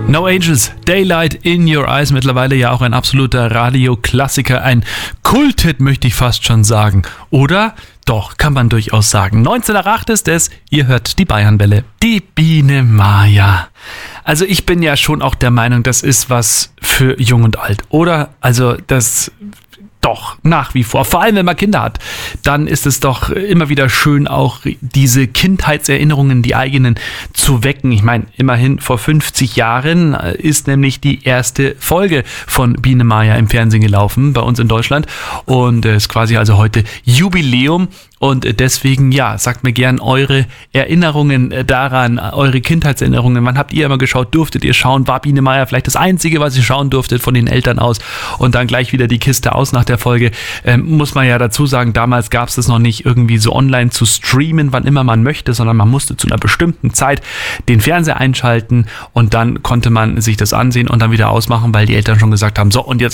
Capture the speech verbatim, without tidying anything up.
No Angels, Daylight in Your Eyes, mittlerweile ja auch ein absoluter Radioklassiker, ein Kulthit möchte ich fast schon sagen, oder? Doch, kann man durchaus sagen. neunzehn nach acht ist es, ihr hört die Bayernwelle. Die Biene Maya. Also ich bin ja schon auch der Meinung, das ist was für Jung und Alt, oder? Also das... Doch, nach wie vor. Vor allem, wenn man Kinder hat, dann ist es doch immer wieder schön, auch diese Kindheitserinnerungen, die eigenen, zu wecken. Ich meine, immerhin vor fünfzig Jahren ist nämlich die erste Folge von Biene Maya im Fernsehen gelaufen, bei uns in Deutschland. Und es ist quasi also heute Jubiläum. Und deswegen, ja, sagt mir gern eure Erinnerungen daran, eure Kindheitserinnerungen. Wann habt ihr immer geschaut? Durftet ihr schauen? War Biene Maya vielleicht das Einzige, was ihr schauen durftet von den Eltern aus? Und dann gleich wieder die Kiste aus nach der Folge. Ähm, muss man ja dazu sagen, damals gab es das noch nicht irgendwie so online zu streamen, wann immer man möchte, sondern man musste zu einer bestimmten Zeit den Fernseher einschalten und dann konnte man sich das ansehen und dann wieder ausmachen, weil die Eltern schon gesagt haben, so und jetzt